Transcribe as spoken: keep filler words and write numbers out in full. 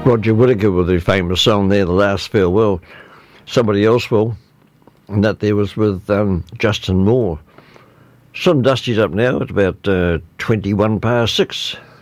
Roger Whittaker with the famous song there, The Last Farewell. Somebody else will. And that there was with um, Justin Moore. Some Dusty's up now at about uh, twenty-one past six.